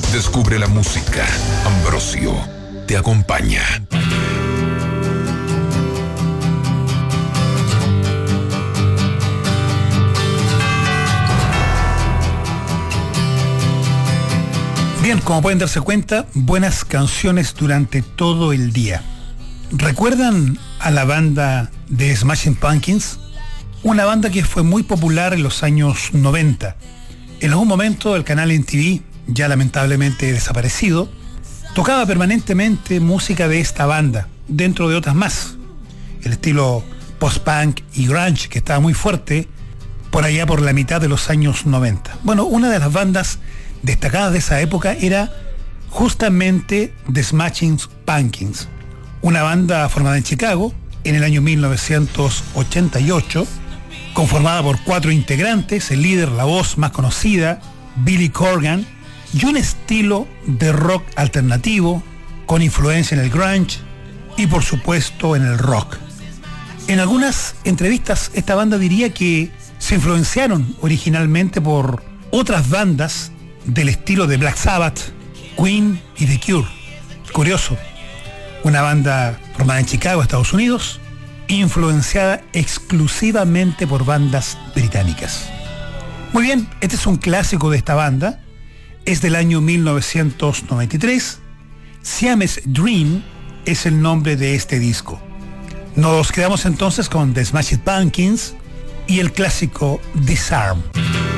Descubre la música. Ambrosio te acompaña. Bien, como pueden darse cuenta, buenas canciones durante todo el día. ¿Recuerdan a la banda de Smashing Pumpkins? Una banda que fue muy popular en los años 90. En algún momento el canal MTV, ya lamentablemente desaparecido, tocaba permanentemente música de esta banda, dentro de otras más. El estilo post-punk y grunge, que estaba muy fuerte por allá por la mitad de los años 90. Bueno, una de las bandas destacadas de esa época era justamente The Smashing Pumpkins, una banda formada en Chicago en el año 1988, conformada por 4 integrantes, el líder, la voz más conocida, Billy Corgan, y un estilo de rock alternativo con influencia en el grunge y por supuesto en el rock. En algunas entrevistas esta banda diría que se influenciaron originalmente por otras bandas del estilo de Black Sabbath, Queen y The Cure. Curioso, una banda formada en Chicago, Estados Unidos, influenciada exclusivamente por bandas británicas. Muy bien, este es un clásico de esta banda, es del año 1993, Siamese Dream es el nombre de este disco. Nos quedamos entonces con The Smashing Pumpkins y el clásico Disarm.